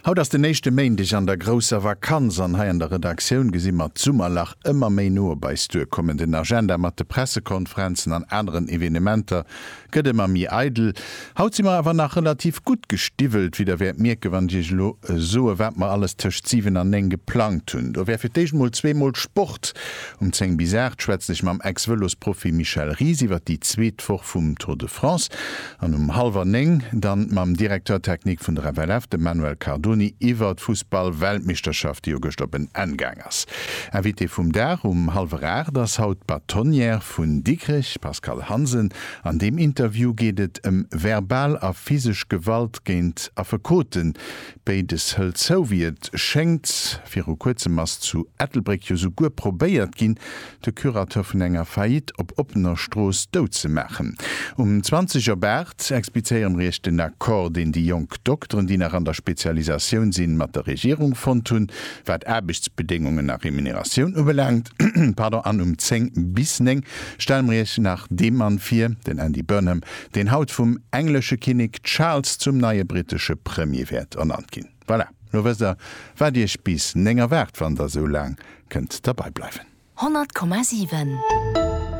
Haut ass de nächste Meindich an der grosser Vakanz an hai an der Redaktion gesinn mat Zummerlach ëmmer méi nur beistue kommen den Agenda mat de Pressekonferenzen an anderen Evenementer gëtt immer mi eidel. Haut si awer nach relativ gut gestivelt, wie der wer mir gewandich lo so wat man alles tech 7 an eng geplant hunn. Do wär fir déich mal 2 Sport 10 bis 8 schwätzlich mam Ex-Velos-Profi Michel Risi wat die Zweetwoch vum Tour de France an 8:30 dann mam Direktortechnik vun der RWF de Manuel Cardoni iwwer Fußball-Weltmeisterschaft die gestoppen Engängers. Wit vum der 8:30 das haut Batonier vun Dickrich Pascal Hansen. An dem Interview gehtt verbal a physisch Gewalt géint a verkoten. Bei des Hëll Soviet schenkt fir kurzem Mass zu Ethelbrick jo so gut probéiert ginn de Kurator vun enger Fait op opener Stroos do ze machen. 20er Bert explizieren recht den Akkord den die Jong Doktoren, die nach an der Spezialisation sinn mat der Regierung von tun, wat Erbichtsbedingungen nach Remuneration überlangt, Pardon, an 10 bis 9 Steinrech nach dem Mann 4, den Andy Burnham, den Haut vum englische Kinig Charles zum neue britische Premierwert ernannt gin. Voilà. No war Dir bis enger Wert, wann der so lang könnt dabei bleiben. 100,7